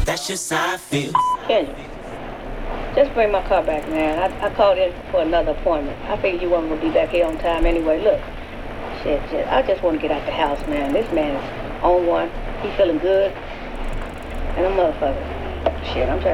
That's just how I feel. Kenya, just bring my car back, man. I called in for another appointment. I figured you weren't gonna be back here on time anyway. Look, shit. I just want to get out the house, man. This man is on one. He feeling good. And a motherfucker. Shit, I'm trying